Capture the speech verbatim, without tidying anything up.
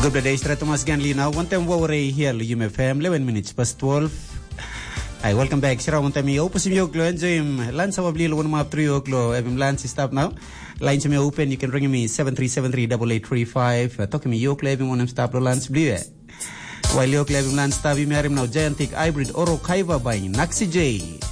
Dobry day, Thomas Ganlina. One time we were here, you may fam, eleven minutes past twelve. I welcome back. Shara one time yo pusim yo klo enjoy lunch our blil one map three o'clock. Evim lunch stop now. Line to me open. You can ring me seven three seven three eight eight three five. Talk to me yo klo evim one stop lunch blue. While yo klo evim lunch stop, we marry now gigantic hybrid oro kaiva by Naxi J.